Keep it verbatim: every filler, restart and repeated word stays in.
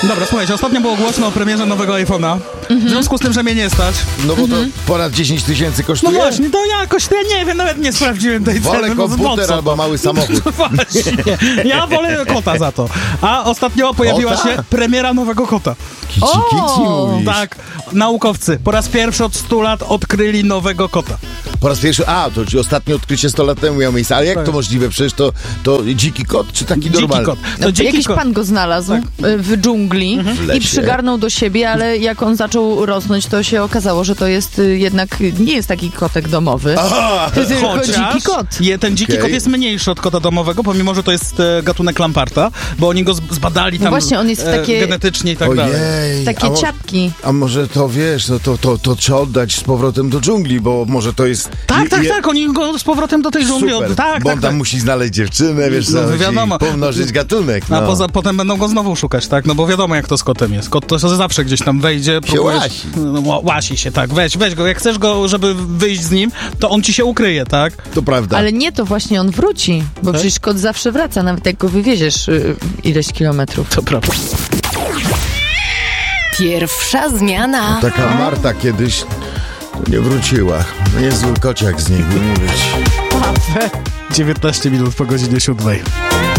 Dobra, słuchajcie, ostatnio było głośno o premierze nowego iPhone'a. Mhm. W związku z tym, że mnie nie stać. No bo mhm. to ponad dziesięć tysięcy No kosztuje? właśnie, to jakoś, ja nie wiem, nawet nie sprawdziłem tej Wolę ceny. komputer no, albo mały samochód. No właśnie, ja wolę kota za to. A ostatnio pojawiła Kota? się premiera nowego kota. Kici, kici mówisz. Tak, naukowcy po raz pierwszy od stu lat odkryli nowego kota. Po raz pierwszy, a, to czyli ostatnie odkrycie sto lat temu miało miejsce. Ale jak tak. to możliwe? Przecież to, to dziki kot, czy taki Dziki normalny? kot. No, To dziki jakiś kot. pan go znalazł Tak. w dżungli W i przygarnął do siebie, ale jak on zaczął rosnąć, to się okazało, że to jest y, jednak, nie jest taki kotek domowy. Aha! To jest tylko Chociaż dziki kot. Je, ten dziki Okej. kot jest mniejszy od kota domowego, pomimo że to jest e, gatunek lamparta, bo oni go z- zbadali tam No właśnie, on jest w e, takie- genetycznie i tak dalej. Ojej. Takie a, mo- ciapki. a może to wiesz, no to, to, to trzeba oddać z powrotem do dżungli, bo może to jest... Tak, tak, je- tak, oni go z powrotem do tej dżungli Super, od... Tak, bo on tak, tam tak. musi znaleźć dziewczynę, wiesz, No, no, wiadomo. pomnożyć gatunek. A No. poza, potem będą go znowu szukać, tak? No bo wiadomo, jak to z kotem jest. Kot to zawsze gdzieś tam wejdzie, próbujesz... łasi. No, ła- łasi się, tak. Weź, weź go. Jak chcesz go, żeby wyjść z nim, to on ci się ukryje, tak? To prawda. Ale nie, to właśnie on wróci, bo Tak? przecież kot zawsze wraca, nawet jak go wywieziesz y, ileś kilometrów. To prawda. Pierwsza zmiana. Taka Marta kiedyś to nie wróciła. Niezły kociak z niej, by mówić. dziewiętnaście minut po godzinie siódmej.